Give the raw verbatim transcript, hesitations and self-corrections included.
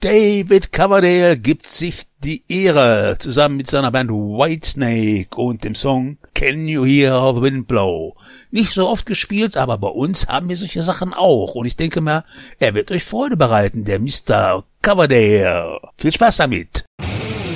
David Coverdale gibt sich die Ehre, zusammen mit seiner Band Whitesnake und dem Song Can You Hear the Wind Blow. Nicht so oft gespielt, aber bei uns haben wir solche Sachen auch. Und ich denke mal, er wird euch Freude bereiten, der Mister Coverdale. Viel Spaß damit.